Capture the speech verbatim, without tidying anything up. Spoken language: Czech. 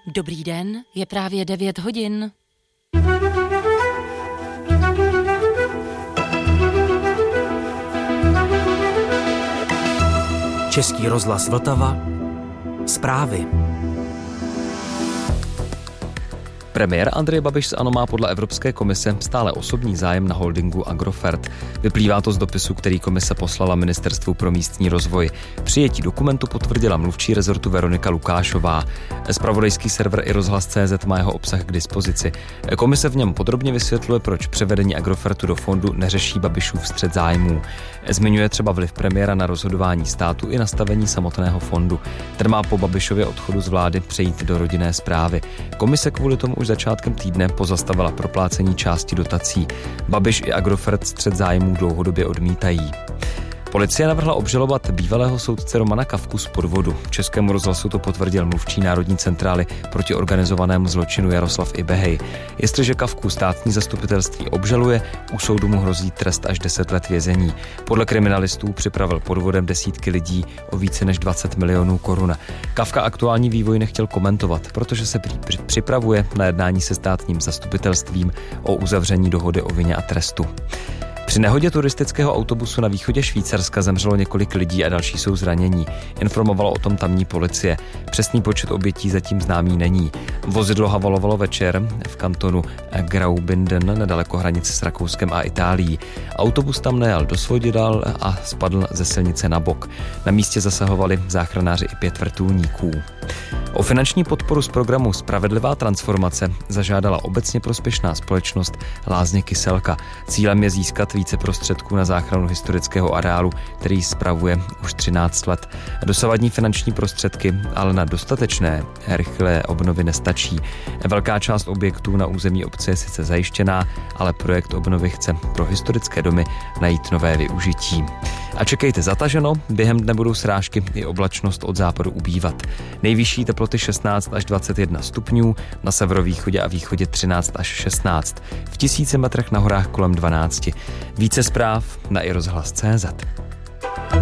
Dobrý den, je právě devět hodin. Český rozhlas Vltava. Zprávy. Premiér Andrej Babiš z ANO má podle Evropské komise stále osobní zájem na holdingu Agrofert. Vyplývá to z dopisu, který komise poslala Ministerstvu pro místní rozvoj. Přijetí dokumentu potvrdila mluvčí rezortu Veronika Lukášová. Zpravodajský server i rozhlas tečka cé zet má jeho obsah k dispozici. Komise v něm podrobně vysvětluje, proč převedení Agrofertu do fondu neřeší Babišův střet zájmů. Zmiňuje třeba vliv premiéra na rozhodování státu i nastavení samotného fondu. Ten má po Babišově odchodu z vlády přejít do rodinné správy. Komise kvůli tomu už začátkem týdne pozastavila proplácení části dotací. Babiš i Agrofert střet zájmů dlouhodobě odmítají. Policie navrhla obžalovat bývalého soudce Romana Kafku z podvodu. Českému rozhlasu to potvrdil mluvčí Národní centrály proti organizovanému zločinu Jaroslav Ibehej. Jestliže Kafku státní zastupitelství obžaluje, u soudu mu hrozí trest až deset let vězení. Podle kriminalistů připravil podvodem desítky lidí o více než dvacet milionů korun. Kafka aktuální vývoj nechtěl komentovat, protože se připravuje na jednání se státním zastupitelstvím o uzavření dohody o vině a trestu. Při nehodě turistického autobusu na východě Švýcarska zemřelo několik lidí a další jsou zranění. Informovalo o tom tamní policie. Přesný počet obětí zatím známý není. Vozidlo havalovalo večer v kantonu Graubünden nedaleko hranice s Rakouskem a Itálií. Autobus tam nejel do svodidel a spadl ze silnice na bok. Na místě zasahovali záchranáři i pět vrtulníků. O finanční podporu z programu Spravedlivá transformace zažádala obecně prospěšná společnost Lázně Kyselka. Cílem je získat více prostředků na záchranu historického areálu, který spravuje už třináct let. Dosavadní finanční prostředky ale na dostatečné rychlé obnovy nestačí. Velká část objektů na území obce je sice zajištěná, ale projekt obnovy chce pro historické domy najít nové využití. A čekejte zataženo, během dne budou srážky i oblačnost od západu ubývat. Nejvyšší teploty šestnáct až dvacet jedna stupňů, na severovýchodě a východě třináct až šestnáct, v tisíci metrech na horách kolem dvanáct. Více zpráv na i rozhlas tečka cé zet.